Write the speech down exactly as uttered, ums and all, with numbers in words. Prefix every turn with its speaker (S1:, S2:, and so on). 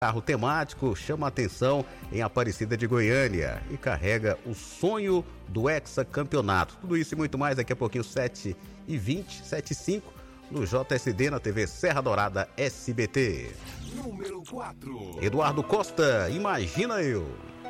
S1: carro temático chama a atenção em Aparecida de Goiânia e carrega o sonho do hexacampeonato. Tudo isso e muito mais daqui a pouquinho, sete e vinte, sete e cinco, no J S D, na T V Serra Dourada S B T.
S2: Número quatro.
S1: Eduardo Costa, Imagina Eu.